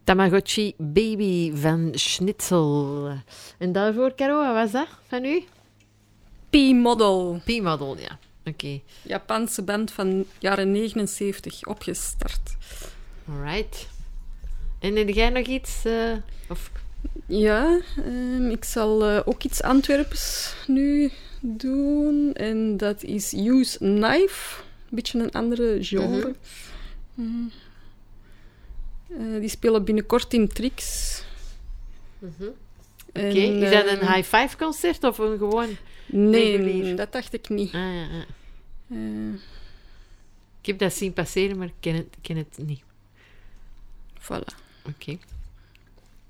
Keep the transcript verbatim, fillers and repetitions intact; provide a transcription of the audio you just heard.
Tamagotchi Baby van Schnitzel. En daarvoor, Caro, wat was dat van u? P-Model. P-Model, ja. Oké. Okay. Japanse band van jaren negenenzeventig, opgestart. Alright. En heb jij nog iets? Uh, of... Ja, um, ik zal uh, ook iets Antwerps nu doen. En dat is Use Knife. Een beetje een andere genre. Mm-hmm. Uh, die spelen binnenkort in Trix. Mm-hmm. Oké, okay. Is dat een high-five concert of een gewoon... Nee, regulier? Dat dacht ik niet. Ah, ja, ja. Uh, ik heb dat zien passeren, maar ik ken het, ken het niet. Voilà. Oké. Okay.